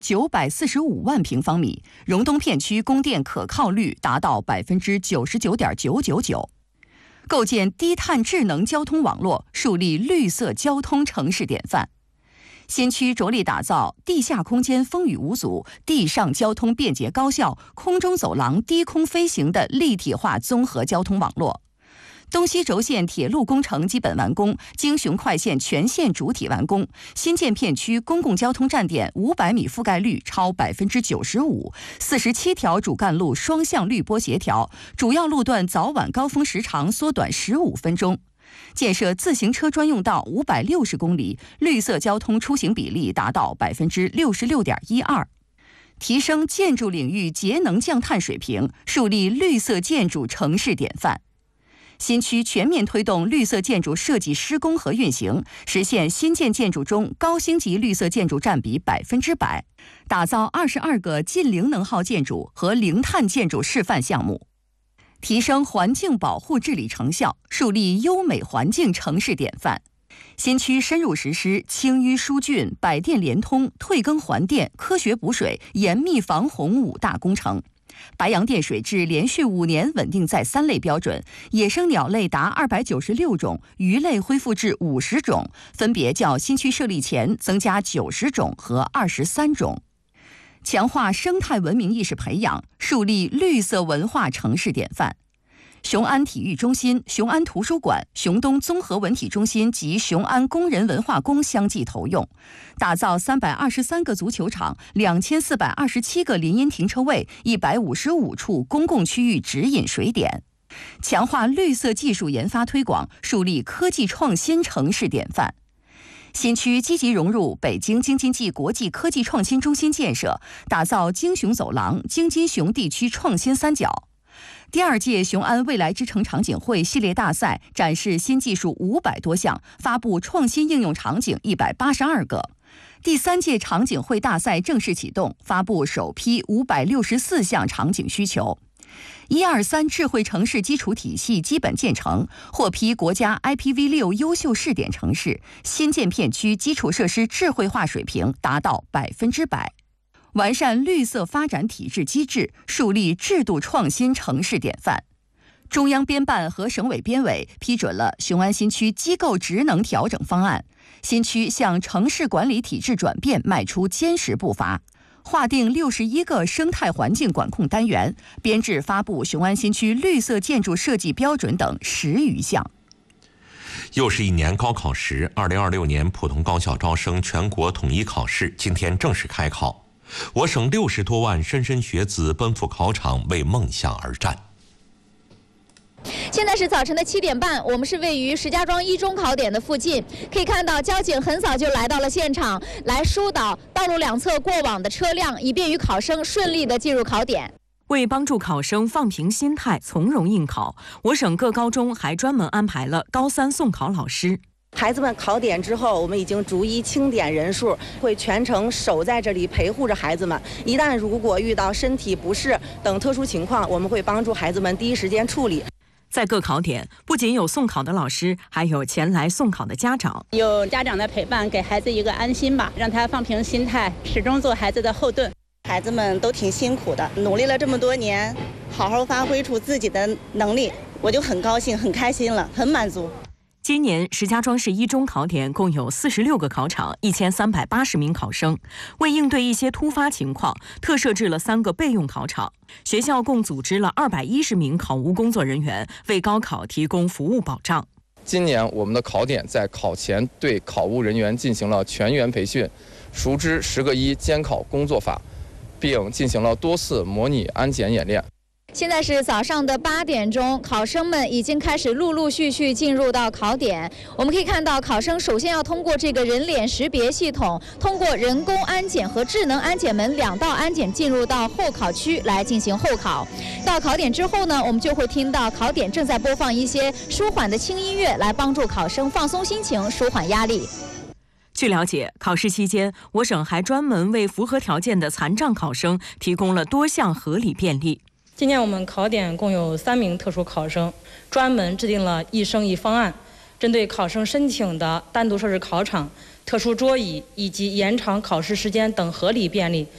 945万平方米，荣东片区供电可靠率达到99.999%。构建低碳智能交通网络，树立绿色交通城市典范。新区着力打造地下空间风雨无阻、地上交通便捷高效、空中走廊低空飞行的立体化综合交通网络。东西轴线铁路工程基本完工，京雄快线全线主体完工，新建片区公共交通站点500米覆盖率超95%，47条主干路双向绿波协调，主要路段早晚高峰时长缩短15分钟。建设自行车专用道560公里，绿色交通出行比例达到66.12%。提升建筑领域节能降碳水平，树立绿色建筑城市典范。新区全面推动绿色建筑设计施工和运行，实现新建建筑中高星级绿色建筑占比100%，打造22个近零能耗建筑和零碳建筑示范项目，提升环境保护治理成效，树立优美环境城市典范。新区深入实施清淤疏浚、百电联通、退耕还电、科学补水、严密防洪5大工程。白洋淀水质连续5年稳定在3类标准，野生鸟类达296种，鱼类恢复至50种，分别较新区设立前增加90种和23种。强化生态文明意识培养，树立绿色文化城市典范。雄安体育中心、雄安图书馆、雄东综合文体中心及雄安工人文化宫相继投用，打造323个足球场、2427个林荫停车位、155处公共区域直饮水点，强化绿色技术研发推广，树立科技创新城市典范。新区积极融入北京京津冀国际科技创新中心建设，打造京雄走廊、京津雄地区创新三角。第2届雄安未来之城场景会系列大赛展示新技术500多项，发布创新应用场景182个。第3届场景会大赛正式启动，发布首批564项场景需求。123智慧城市基础体系基本建成，获批国家 IPv6 优秀试点城市，新建片区基础设施智慧化水平达到100%。完善绿色发展体制机制，树立制度创新城市典范。中央编办和省委编委批准了雄安新区机构职能调整方案，新区向城市管理体制转变迈出坚实步伐。划定61个生态环境管控单元，编制发布雄安新区绿色建筑设计标准等10余项。 又是一年高考时，2026年普通高校招生全国统一考试今天正式开考。我省60多万莘莘学子奔赴考场，为梦想而战。 现在是早晨的7点半，我们是位于石家庄一中考点的附近，可以看到交警很早就来到了现场，来疏导道路两侧过往的车辆，以便于考生顺利的进入考点。 为帮助考生放平心态，从容应考，我省各高中还专门安排了高3送考老师。 孩子们考点之后，我们已经逐一清点人数，会全程守在这里陪护着孩子们。一旦如果遇到身体不适等特殊情况，我们会帮助孩子们第一时间处理。 在各考点，不仅有送考的老师，还有前来送考的家长。 有家长的陪伴，给孩子一个安心吧，让他放平心态，始终做孩子的后盾。 孩子们都挺辛苦的，努力了这么多年，好好发挥出自己的能力，我就很高兴、很开心了，很满足。 今年石家庄市一中考点共有46个考场，1380名考生。为应对一些突发情况，特设置了3个备用考场。学校共组织了210名考务工作人员，为高考提供服务保障。 今年我们的考点在考前对考务人员进行了全员培训，熟知10个1监考工作法，并进行了多次模拟安检演练。 现在是早上的8点钟，考生们已经开始陆陆续续进入到考点。我们可以看到，考生首先要通过这个人脸识别系统，通过人工安检和智能安检门2道安检，进入到候考区来进行候考。到考点之后呢，我们就会听到考点正在播放一些舒缓的轻音乐，来帮助考生放松心情，舒缓压力。 据了解，考试期间，我省还专门为符合条件的残障考生提供了多项合理便利。 今年我们考点共有3名特殊考生，专门制定了一生一方案，针对考生申请的单独设置考场、特殊桌椅以及延长考试时间等合理便利，